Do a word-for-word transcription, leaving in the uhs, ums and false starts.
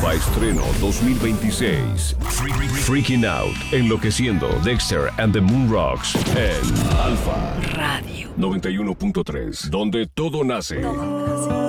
Alpha Estreno dos mil veintiséis. Freaking Out, Enloqueciendo, Dexter and the Moon Rocks en Alpha Radio noventa y uno punto tres, donde todo nace. Todo nace.